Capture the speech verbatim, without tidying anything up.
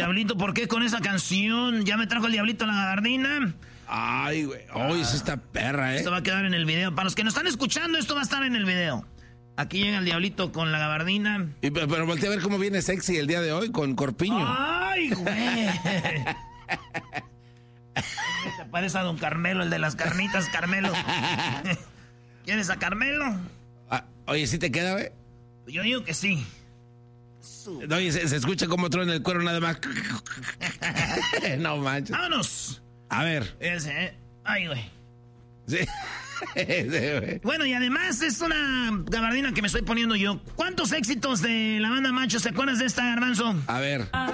Diablito, ¿por qué con esa canción? Ya me trajo el Diablito la gabardina. Ay, güey. Hoy es esta perra, ¿eh? Esto va a quedar en el video. Para los que nos están escuchando, esto va a estar en el video. Aquí llega el Diablito con la gabardina. Y, pero, pero voltea a ver cómo viene sexy el día de hoy con corpiño. ¡Ay, güey! Te parece a don Carmelo, el de las carnitas, Carmelo. ¿Quieres a Carmelo? Ah, oye, ¿sí te queda, güey? Yo digo que sí. Oye, se, se escucha como truena el cuero nada más. No manches. ¡Vámonos! A ver. Ese, ¿eh? Ay, güey. Sí. Ese, güey. Bueno, y además es una gabardina que me estoy poniendo yo. ¿Cuántos éxitos de la banda Macho se acuerdas de esta, Garbanzo? A ver.